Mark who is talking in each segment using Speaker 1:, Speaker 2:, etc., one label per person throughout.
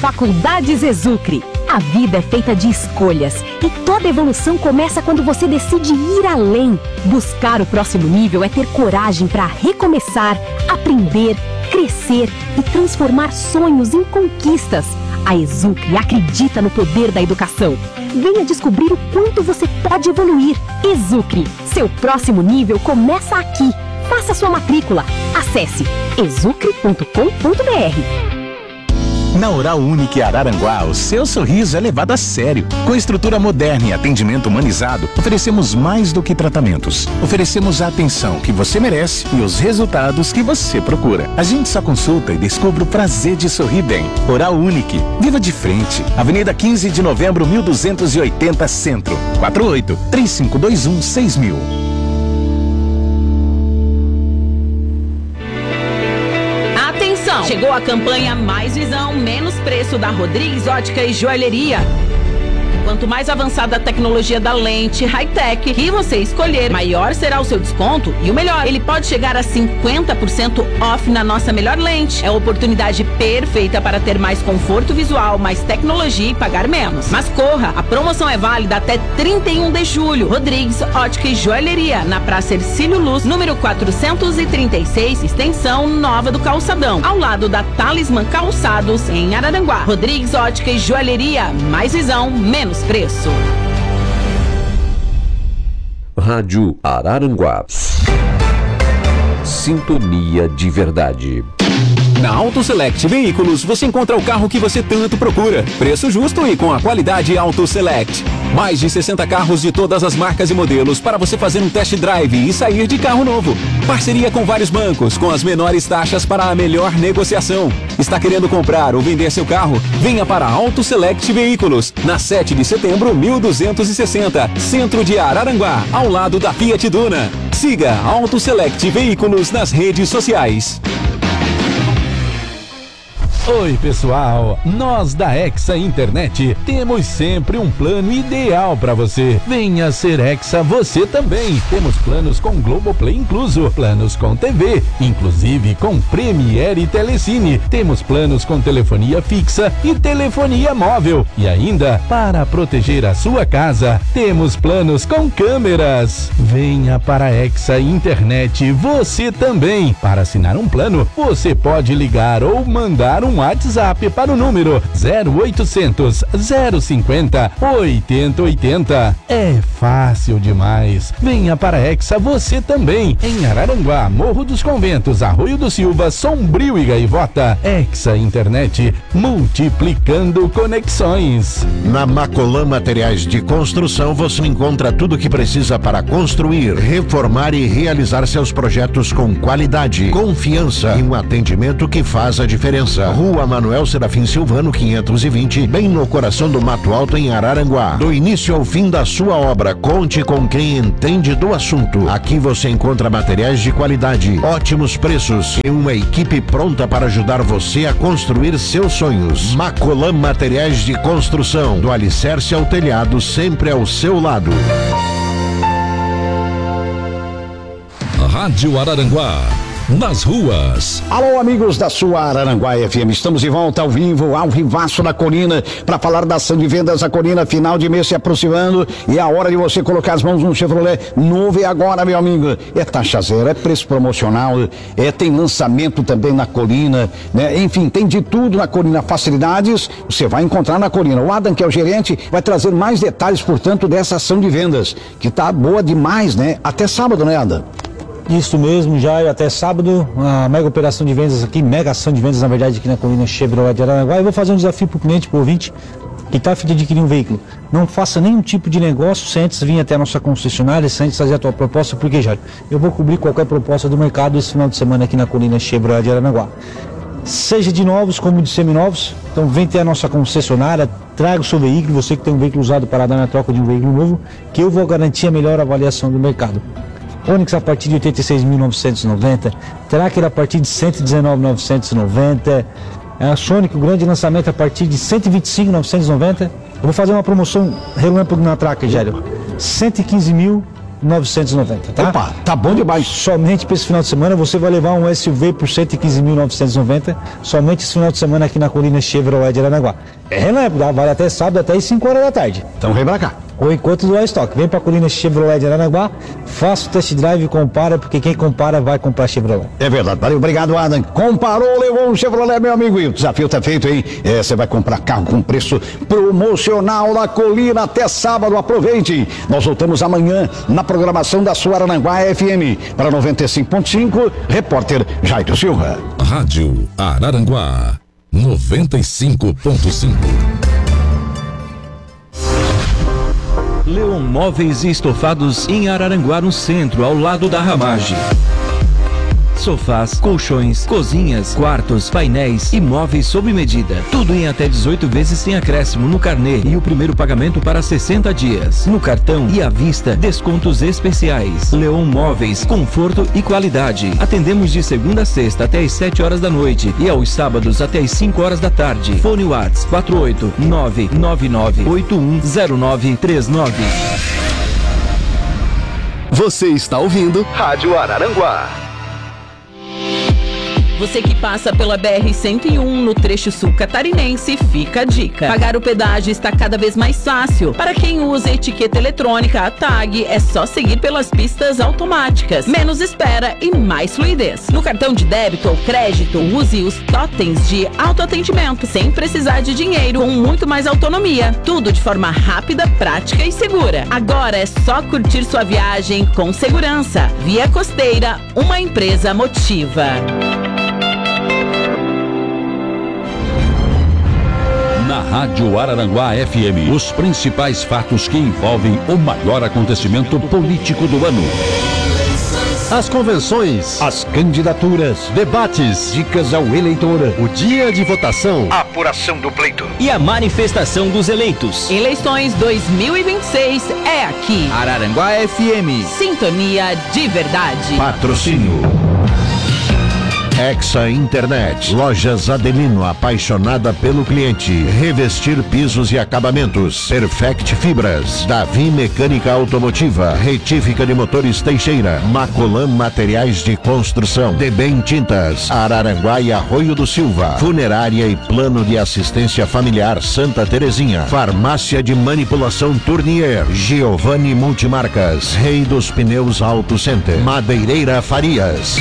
Speaker 1: Faculdades Exucre. A vida é feita de escolhas e toda evolução começa quando você decide ir além. Buscar o próximo nível é ter coragem para recomeçar, aprender, crescer e transformar sonhos em conquistas. A Exucre acredita no poder da educação. Venha descobrir o quanto você pode evoluir. Exucre, seu próximo nível começa aqui. Faça sua matrícula. Acesse exucre.com.br.
Speaker 2: Na Oral Unique Araranguá, o seu sorriso é levado a sério. Com estrutura moderna e atendimento humanizado, oferecemos mais do que tratamentos. Oferecemos a atenção que você merece e os resultados que você procura. Agende sua consulta e descubra o prazer de sorrir bem. Oral Unique, viva de frente. Avenida 15 de Novembro, 1280 Centro. 48-3521-6000.
Speaker 3: Chegou a campanha Mais Visão, Menos Preço da Rodrigues Ótica e Joalheria. Quanto mais avançada a tecnologia da lente high-tech que você escolher, maior será o seu desconto. E o melhor, ele pode chegar a 50% off na nossa melhor lente. É a oportunidade perfeita para ter mais conforto visual, mais tecnologia e pagar menos. Mas corra, a promoção é válida até 31 de julho. Rodrigues Ótica e Joalheria, na Praça Hercílio Luz, número 436, extensão Nova do Calçadão, ao lado da Talismã Calçados, em Araranguá. Rodrigues Ótica e Joalheria, mais visão, menos preço.
Speaker 4: Rádio Araranguá. Sintonia de verdade.
Speaker 5: Na Auto Select Veículos você encontra o carro que você tanto procura. Preço justo e com a qualidade Auto Select. Mais de 60 carros de todas as marcas e modelos para você fazer um test drive e sair de carro novo. Parceria com vários bancos, com as menores taxas para a melhor negociação. Está querendo comprar ou vender seu carro? Venha para Auto Select Veículos, na 7 de setembro, 1260, centro de Araranguá, ao lado da Fiat Duna. Siga Auto Select Veículos nas redes sociais.
Speaker 6: Oi pessoal, nós da Hexa Internet temos sempre um plano ideal para você. Venha ser Hexa você também. Temos planos com Globoplay incluso, planos com TV, inclusive com Premiere e Telecine. Temos planos com telefonia fixa e telefonia móvel. E ainda, para proteger a sua casa, temos planos com câmeras. Venha para a Hexa Internet você também. Para assinar um plano, você pode ligar ou mandar um WhatsApp para o número 0800 050 8080. É fácil demais. Venha para a Hexa você também. Em Araranguá, Morro dos Conventos, Arroio do Silva, Sombrio e Gaivota. Hexa Internet, multiplicando conexões.
Speaker 7: Na Macolan Materiais de Construção você encontra tudo o que precisa para construir, reformar e realizar seus projetos com qualidade, confiança e um atendimento que faz a diferença. Rua Manuel Serafim Silvano 520, bem no coração do Mato Alto, em Araranguá. Do início ao fim da sua obra, conte com quem entende do assunto. Aqui você encontra materiais de qualidade, ótimos preços e uma equipe pronta para ajudar você a construir seus sonhos. Macolan Materiais de Construção, do alicerce ao telhado, sempre ao seu lado.
Speaker 8: Rádio Araranguá. Nas ruas.
Speaker 9: Alô, amigos da sua Araranguá FM, estamos de volta ao vivo, ao vivaço da Colina, para falar da ação de vendas da Colina, final de mês se aproximando, e a hora de você colocar as mãos num Chevrolet novo é agora, meu amigo. É taxa zero, é preço promocional, tem lançamento também na Colina, né? Enfim, tem de tudo na Colina, facilidades, você vai encontrar na Colina. O Adam, que é o gerente, vai trazer mais detalhes, portanto, dessa ação de vendas, que tá boa demais, né? Até sábado, né, Adam?
Speaker 10: Isso mesmo, já até sábado, a mega operação de vendas aqui, mega ação de vendas, na verdade, aqui na Colina Chevrolet de Araranguá. Eu vou fazer um desafio para o cliente, para o ouvinte, que está a fim de adquirir um veículo. Não faça nenhum tipo de negócio sem antes vir até a nossa concessionária, sem antes fazer a tua proposta, porque, Jário, eu vou cobrir qualquer proposta do mercado esse final de semana aqui na Colina Chevrolet de Araranguá. Seja de novos como de seminovos, então vem ter a nossa concessionária, traga o seu veículo, você que tem um veículo usado para dar na troca de um veículo novo, que eu vou garantir a melhor avaliação do mercado. Onix a partir de 86.990, Tracker a partir de 119.990, a Sonic, o grande lançamento a partir de 125.990. Eu vou fazer uma promoção relâmpago na Tracker, Gélio. 115 mil 15.990, tá?
Speaker 9: Opa, tá bom demais.
Speaker 10: Somente para esse final de semana você vai levar um SUV por 115.990, somente esse final de semana aqui na Colina Chevrolet de Aranaguá. É relâmpago, tá? Vale até sábado, até às 5 horas da tarde.
Speaker 9: Então vem pra cá.
Speaker 10: Ou enquanto do estoque. Vem pra Colina Chevrolet de Aranaguá, faça o test drive e compara, porque quem compara vai comprar Chevrolet.
Speaker 9: É verdade, valeu, obrigado, Adam. Comparou, levou um Chevrolet, meu amigo, e o desafio tá feito, hein? Você vai comprar carro com preço promocional na Colina até sábado, aproveite. Nós voltamos amanhã na programação da sua Aranaguá FM. Para 95.5, repórter Jairo Silva.
Speaker 8: Rádio Araranguá 95.5.
Speaker 11: Leon Móveis e Estofados em Araranguá, no centro, ao lado da Ramagem. Sofás, colchões, cozinhas, quartos, painéis e móveis sob medida. Tudo em até 18 vezes sem acréscimo no carnê e o primeiro pagamento para 60 dias. No cartão e à vista, descontos especiais. Leon Móveis, conforto e qualidade. Atendemos de segunda a sexta até às 7 horas da noite e aos sábados até às 5 horas da tarde. Fone WhatsApp 48999810939.
Speaker 12: Você está ouvindo Rádio Araranguá.
Speaker 3: Você que passa pela BR-101 no trecho sul catarinense, fica a dica. Pagar o pedágio está cada vez mais fácil. Para quem usa a etiqueta eletrônica, a tag, é só seguir pelas pistas automáticas. Menos espera e mais fluidez. No cartão de débito ou crédito, use os totens de autoatendimento, sem precisar de dinheiro, com muito mais autonomia. Tudo de forma rápida, prática e segura. Agora é só curtir sua viagem com segurança. Via Costeira, uma empresa Motiva.
Speaker 8: Na Rádio Araranguá FM, os principais fatos que envolvem o maior acontecimento político do ano.
Speaker 13: As convenções,
Speaker 9: as candidaturas,
Speaker 13: debates,
Speaker 9: dicas ao eleitor,
Speaker 13: o dia de votação,
Speaker 9: a apuração do pleito
Speaker 11: e a manifestação dos eleitos.
Speaker 3: Eleições 2026 é aqui.
Speaker 11: Araranguá FM.
Speaker 3: Sintonia de verdade.
Speaker 7: Patrocínio Hexa Internet, Lojas Adelino, apaixonada pelo cliente. Revestir pisos e acabamentos. Perfect Fibras, Davi Mecânica Automotiva, Retífica de Motores Teixeira, Macolan Materiais de Construção, Debem Tintas, Araranguá e Arroio do Silva, Funerária e Plano de Assistência Familiar Santa Terezinha, Farmácia de Manipulação Tournier, Giovanni Multimarcas, Rei dos Pneus Auto Center, Madeireira Farias.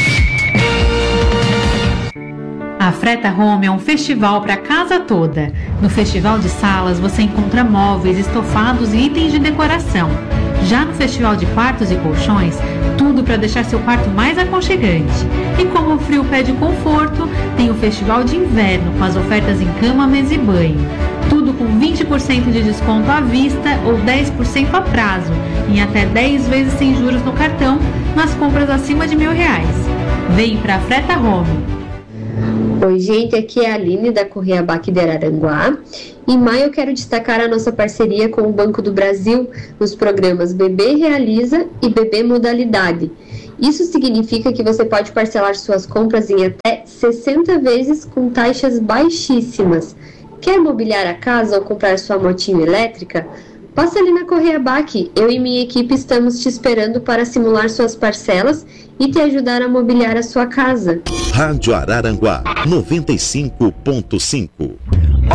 Speaker 14: A Freta Home é um festival para a casa toda. No Festival de Salas você encontra móveis, estofados e itens de decoração. Já no Festival de Quartos e Colchões, tudo para deixar seu quarto mais aconchegante. E como o frio pede conforto, tem o Festival de Inverno com as ofertas em cama, mesa e banho. Tudo com 20% de desconto à vista ou 10% a prazo, em até 10 vezes sem juros no cartão, nas compras acima de R$1.000. Vem para a Freta Home.
Speaker 15: Oi gente, aqui é a Aline da Correia Bac de Araranguá. Em maio eu quero destacar a nossa parceria com o Banco do Brasil nos programas Bebê Realiza e Bebê Modalidade. Isso significa que você pode parcelar suas compras em até 60 vezes com taxas baixíssimas. Quer mobiliar a casa ou comprar sua motinho elétrica? Passa ali na Correia Bac, eu e minha equipe estamos te esperando para simular suas parcelas e te ajudar a mobiliar a sua casa.
Speaker 12: Rádio Araranguá 95.5.